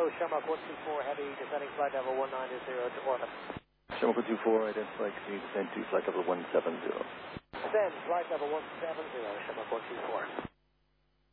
Shamrock 124 Heavy, descending flight level 190 to orbit. Shamrock 124, identify continue descend to flight level 170. Descend, flight level 170, Shamrock 124.